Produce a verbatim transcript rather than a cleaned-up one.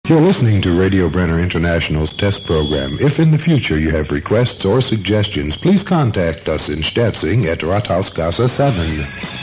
You're listening to Radio Brenner International's test program. If in the future you have requests or suggestions, please contact us in Stetzing at Rathausgasse seven.